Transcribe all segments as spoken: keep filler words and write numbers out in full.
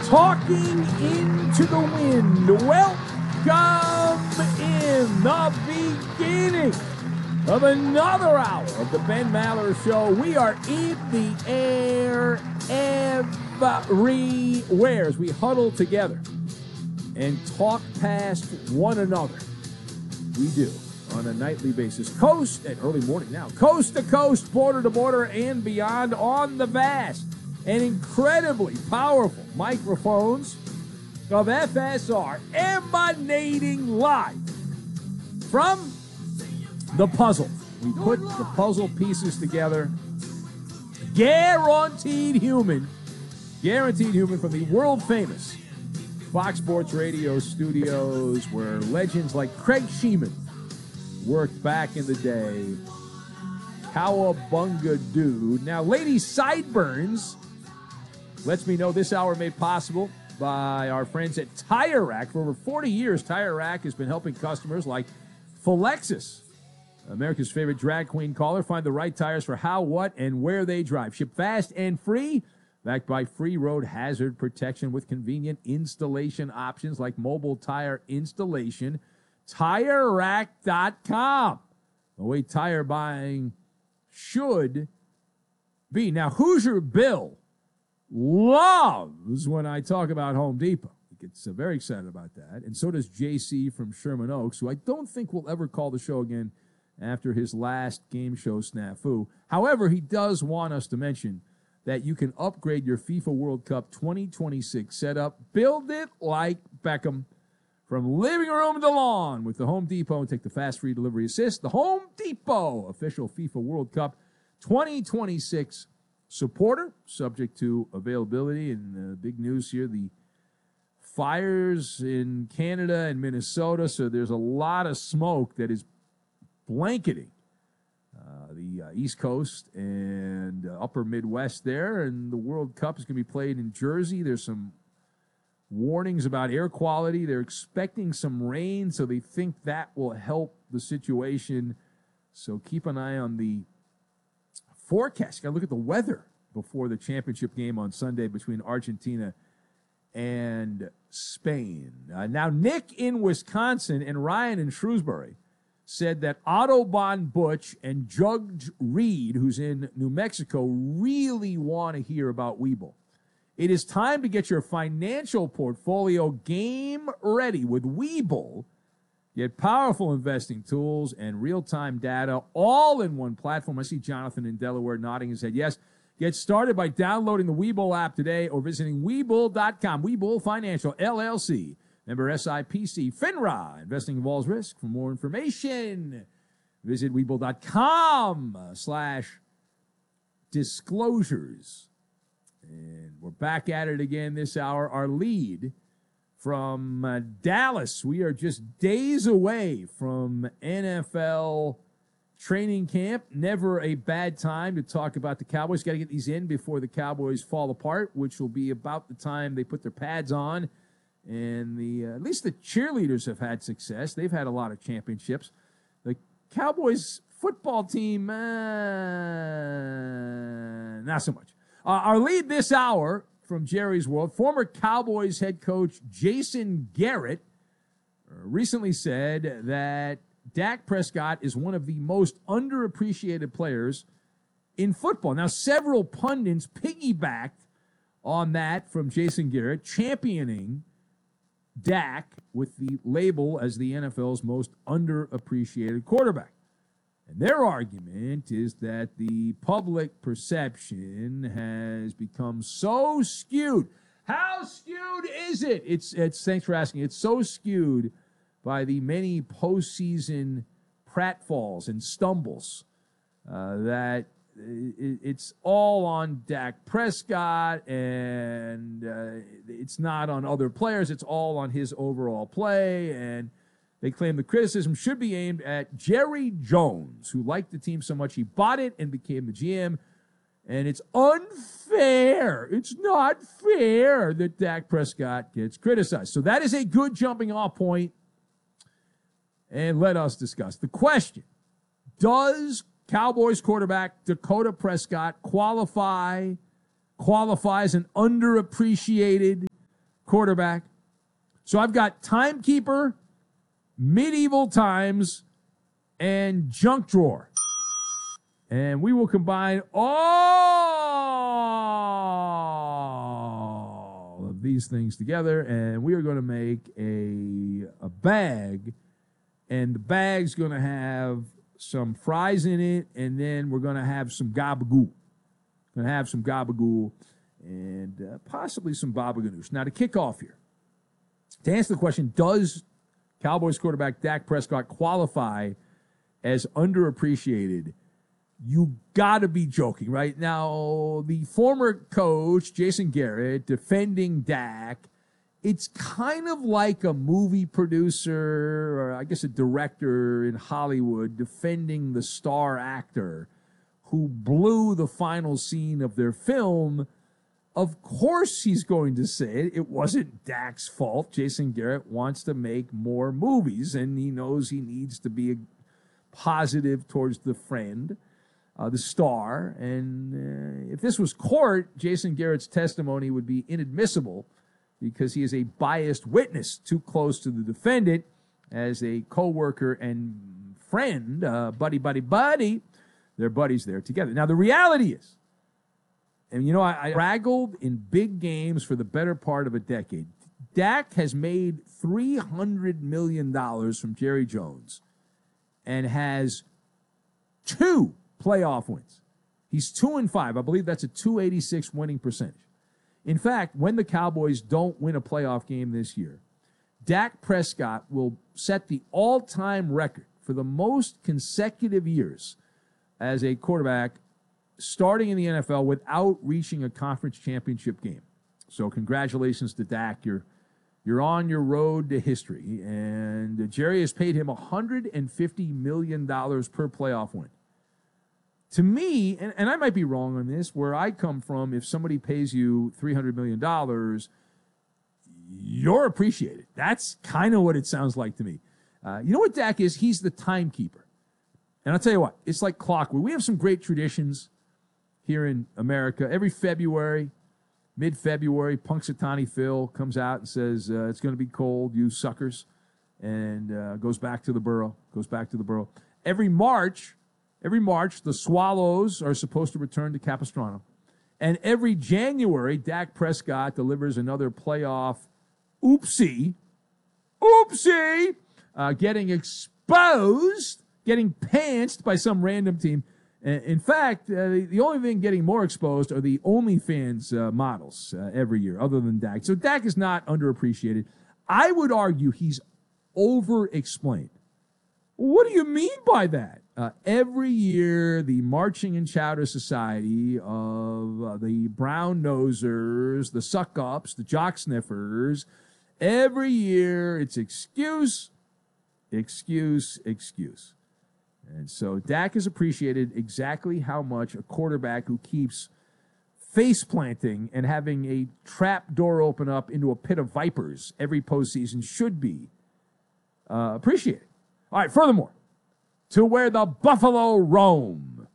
Talking into the wind. Welcome in the beginning of another hour of the Ben Maller Show. We are in the air everywhere as we huddle together and talk past one another. We do on a nightly basis, coast and early morning now, coast to coast, border to border, and beyond on the vast and incredibly powerful microphones of F S R, emanating live from the puzzle. We put the puzzle pieces together. Guaranteed human, guaranteed human from the world famous Fox Sports Radio studios, where legends like Craig Sheeman worked back in the day. Cowabunga dude. Now, Lady Sideburns lets me know this hour made possible by our friends at Tire Rack. For over forty years, Tire Rack has been helping customers like Philexis, America's favorite drag queen caller, find the right tires for how, what, and where they drive. Ship fast and free, backed by free road hazard protection with convenient installation options like mobile tire installation. Tire Rack dot com, the way tire buying should be. Now, Hoosier Bill loves when I talk about Home Depot. He gets uh, very excited about that. And so does J C from Sherman Oaks, who I don't think will ever call the show again after his last game show snafu. However, he does want us to mention that you can upgrade your FIFA World Cup twenty twenty-six setup. Build it like Beckham. From living room to lawn with the Home Depot, and take the fast free delivery assist. The Home Depot official FIFA World Cup twenty twenty-six supporter, subject to availability. And uh, big news here, the fires in Canada and Minnesota, so there's a lot of smoke that is blanketing uh, the uh, East Coast and uh, upper Midwest there, and the World Cup is going to be played in Jersey. There's some warnings about air quality. They're expecting some rain, so they think that will help the situation. So keep an eye on the forecast. You got to look at the weather before the championship game on Sunday between Argentina and Spain. Uh, now, Nick in Wisconsin and Ryan in Shrewsbury said that Autobahn Butch and Judge Reed, who's in New Mexico, really want to hear about Webull. It is time to get your financial portfolio game ready with Webull. Get powerful investing tools and real-time data all in one platform. I see Jonathan in Delaware nodding his head yes. Get started by downloading the Webull app today or visiting Webull dot com. Webull Financial, L L C, member S I P C, FINRA. Investing involves risk. For more information, visit Webull dot com slash disclosures. And we're back at it again this hour. Our lead from uh, Dallas. We are just days away from N F L training camp. Never a bad time to talk about the Cowboys. Got to get these in before the Cowboys fall apart, which will be about the time they put their pads on. And the uh, at least the cheerleaders have had success. They've had a lot of championships. The Cowboys football team, uh, not so much. Uh, our lead this hour from Jerry's World, former Cowboys head coach Jason Garrett recently said that Dak Prescott is one of the most underappreciated players in football. Now, several pundits piggybacked on that from Jason Garrett, championing Dak with the label as the N F L's most underappreciated quarterback. And their argument is that the public perception has become so skewed. How skewed is it? It's, it's thanks for asking. It's so skewed by the many postseason pratfalls and stumbles uh, that it, it's all on Dak Prescott, and uh, it's not on other players. It's all on his overall play, and they claim the criticism should be aimed at Jerry Jones, who liked the team so much he bought it and became the G M. And it's unfair. It's not fair that Dak Prescott gets criticized. So that is a good jumping off point. And let us discuss the question. Does Cowboys quarterback Dakota Prescott qualify, qualify as an underappreciated quarterback. So I've got Timekeeper, Medieval Times, and Junk Drawer. And we will combine all of these things together, and we are going to make a, a bag, and the bag's going to have some fries in it, and then we're going to have some gabagool. Going to have some gabagool and uh, possibly some baba ganoush. Now, to kick off here, to answer the question, does Cowboys quarterback Dak Prescott qualify as underappreciated? You got to be joking, right? Now, the former coach, Jason Garrett, defending Dak, it's kind of like a movie producer, or I guess a director in Hollywood, defending the star actor who blew the final scene of their film. Of course he's going to say it. It wasn't Dak's fault. Jason Garrett wants to make more movies, and he knows he needs to be positive towards the friend. Uh, the star, and uh, if this was court, Jason Garrett's testimony would be inadmissible because he is a biased witness, too close to the defendant as a co-worker and friend, uh, buddy, buddy, buddy. They're buddies there together. Now, the reality is, and you know, I, I straggled in big games for the better part of a decade. Dak has made three hundred million dollars from Jerry Jones and has two playoff wins. He's two and five. I believe that's a two eighty-six winning percentage. In fact, when the Cowboys don't win a playoff game this year, Dak Prescott will set the all-time record for the most consecutive years as a quarterback starting in the N F L without reaching a conference championship game. So congratulations to Dak. You're, you're on your road to history. And Jerry has paid him one hundred fifty million dollars per playoff win. To me, and, and I might be wrong on this, where I come from, if somebody pays you three hundred million dollars, you're appreciated. That's kind of what it sounds like to me. Uh, you know what Dak is? He's the timekeeper. And I'll tell you what, it's like clockwork. We have some great traditions here in America. Every February, mid-February, Punxsutawney Phil comes out and says, uh, it's going to be cold, you suckers, and uh, goes back to the borough, goes back to the borough. Every March, every March, the Swallows are supposed to return to Capistrano. And every January, Dak Prescott delivers another playoff oopsie, oopsie, uh, getting exposed, getting pantsed by some random team. In fact, uh, the, the only thing getting more exposed are the OnlyFans uh, models uh, every year, other than Dak. So Dak is not underappreciated. I would argue he's over-explained. What do you mean by that? Uh, every year, the Marching and Chowder Society of uh, the Brown Nosers, the Suck-Ups, the Jock Sniffers, every year it's excuse, excuse, excuse. And so Dak is appreciated exactly how much a quarterback who keeps face planting and having a trap door open up into a pit of vipers every postseason should be uh, appreciated. All right, furthermore, to where the buffalo roam.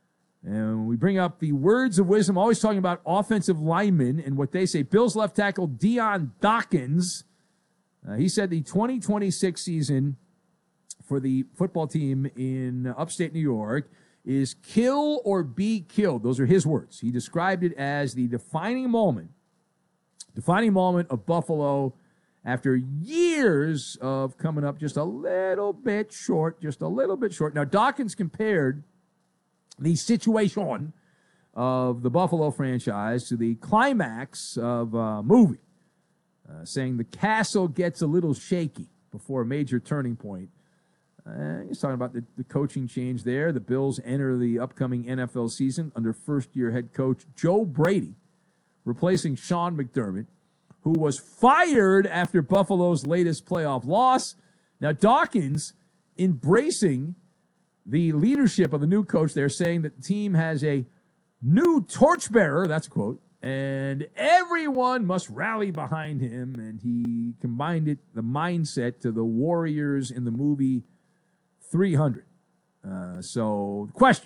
And we bring up the words of wisdom, always talking about offensive linemen and what they say. Bills left tackle Dion Dawkins, uh, he said the twenty twenty-six season for the football team in upstate New York is kill or be killed. Those are his words. He described it as the defining moment, defining moment of Buffalo after years of coming up just a little bit short, just a little bit short. Now, Dawkins compared the situation of the Buffalo franchise to the climax of a movie, uh, saying the castle gets a little shaky before a major turning point. Uh, he's talking about the, the coaching change there. The Bills enter the upcoming N F L season under first-year head coach Joe Brady, replacing Sean McDermott, who was fired after Buffalo's latest playoff loss. Now, Dawkins embracing the leadership of the new coach there, saying that the team has a new torchbearer, that's a quote, and everyone must rally behind him. And he combined it, the mindset, to the Warriors in the movie three hundred. Uh, so, question.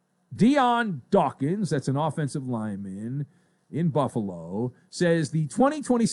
Dion Dawkins, that's an offensive lineman in Buffalo, says the twenty twenty